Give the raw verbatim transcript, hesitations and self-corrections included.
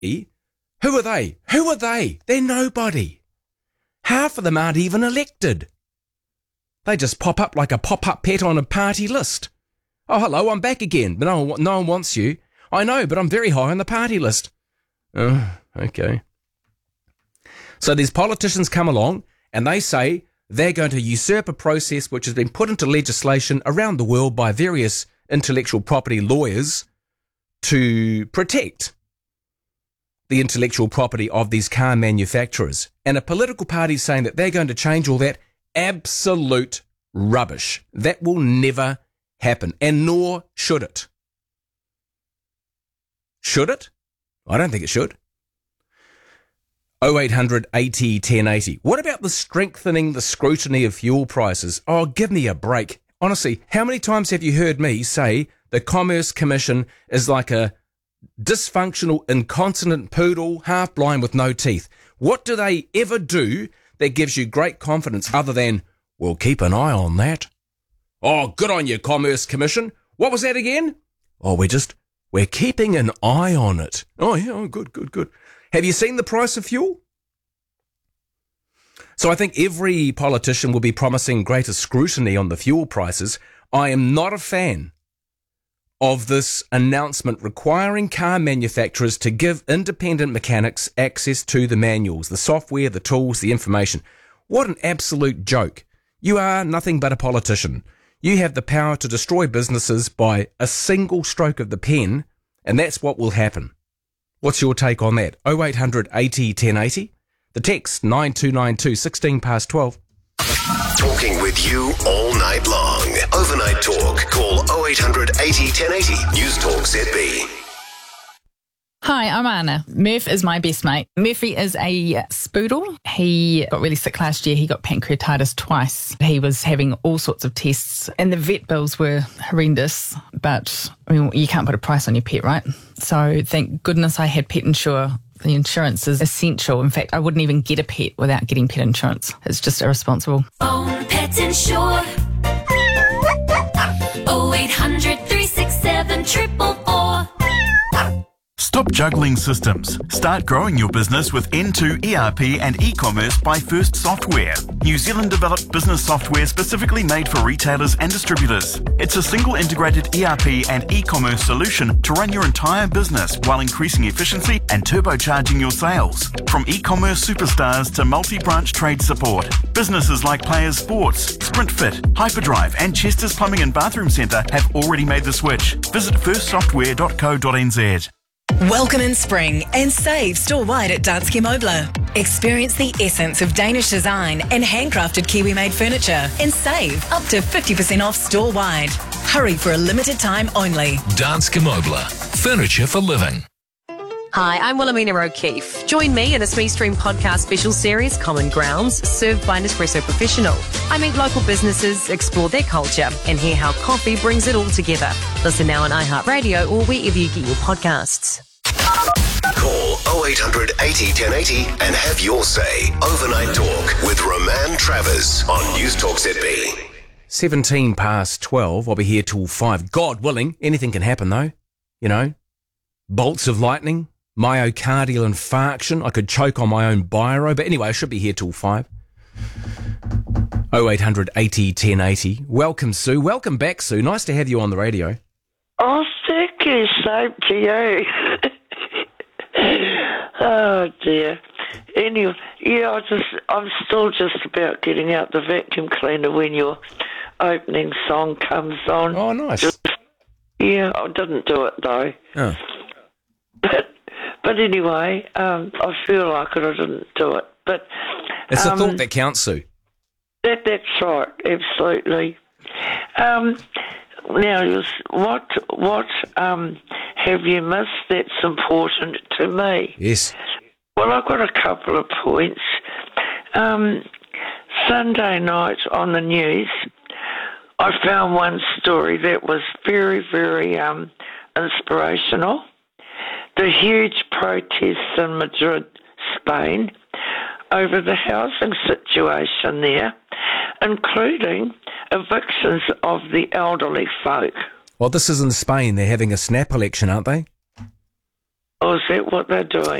Who are they? Who are they? They're nobody. Half of them aren't even elected. They just pop up like a pop-up pet on a party list. Oh, hello, I'm back again, but no one, no one wants you. I know, but I'm very high on the party list. Oh, okay. So these politicians come along and they say they're going to usurp a process which has been put into legislation around the world by various intellectual property lawyers to protect the intellectual property of these car manufacturers. And a political party saying that they're going to change all that. Absolute rubbish. That will never happen, and nor should it. Should it? I don't think it should. oh eight hundred eighty ten eighty. What about the strengthening the scrutiny of fuel prices? Oh, give me a break. Honestly, how many times have you heard me say the Commerce Commission is like a dysfunctional, incontinent poodle, half blind with no teeth? What do they ever do that gives you great confidence other than, we'll keep an eye on that? Oh, good on you, Commerce Commission. What was that again? Oh, we're just, we're keeping an eye on it. Oh, yeah, oh, good, good, good. Have you seen the price of fuel? So I think every politician will be promising greater scrutiny on the fuel prices. I am not a fan of this announcement requiring car manufacturers to give independent mechanics access to the manuals, the software, the tools, the information. What an absolute joke. You are nothing but a politician. You have the power to destroy businesses by a single stroke of the pen, and that's what will happen. What's your take on that? oh eight hundred eighty ten eighty. The text nine two nine two, sixteen past twelve. Talking with you all night long. Overnight Talk. Call oh eight hundred eighty ten eighty. News Talk Z B. Hi, I'm Anna. Murph is my best mate. Murphy is a spoodle. He got really sick last year. He got pancreatitis twice. He was having all sorts of tests and the vet bills were horrendous, but I mean, you can't put a price on your pet, right? So thank goodness I had Pet Insure. The insurance is essential. In fact, I wouldn't even get a pet without getting pet insurance. It's just irresponsible. Phone Pet Insure. oh eight hundred three six seven four four four. Stop juggling systems. Start growing your business with N two E R P and e-commerce by First Software. New Zealand-developed business software specifically made for retailers and distributors. It's a single integrated E R P and e-commerce solution to run your entire business while increasing efficiency and turbocharging your sales. From e-commerce superstars to multi-branch trade support, businesses like Players Sports, SprintFit, Hyperdrive and Chester's Plumbing and Bathroom Centre have already made the switch. Visit first software dot co dot n z. Welcome in spring and save store-wide at Danske Møbler. Experience the essence of Danish design and handcrafted Kiwi-made furniture and save up to fifty percent off store-wide. Hurry for a limited time only. Danske Møbler. Furniture for living. Hi, I'm Wilhelmina O'Keefe. Join me in a Smee Stream podcast special series, Common Grounds, served by Nespresso Professional. I meet local businesses, explore their culture, and hear how coffee brings it all together. Listen now on iHeartRadio or wherever you get your podcasts. Call oh eight hundred eighty ten eighty and have your say. Overnight Talk with Roman Travers on News Talk Z B. seventeen past twelve. I'll be here till five. God willing. Anything can happen though. You know, bolts of lightning, myocardial infarction. I could choke on my own biro. But anyway, I should be here till five. oh eight hundred eighty ten eighty. Welcome, Sue. Welcome back, Sue. Nice to have you on the radio. Oh, thank you. Same to you. Oh, dear. Anyway, yeah, I just, I'm still just about getting out the vacuum cleaner when your opening song comes on. Oh, nice. Just, yeah, I didn't do it, though. Oh. But, but anyway, um, I feel like it, I didn't do it. But It's um, the thought that counts, Sue. That, that's right, absolutely. Um, now, what what um, have you missed that's important to me? Yes. Well, I've got a couple of points. Um, Sunday night on the news, I found one story that was very, very um, inspirational. The huge protests in Madrid, Spain, over the housing situation there, including evictions of the elderly folk. Well, this is in Spain. They're having a snap election, aren't they? Oh, is that what they're doing?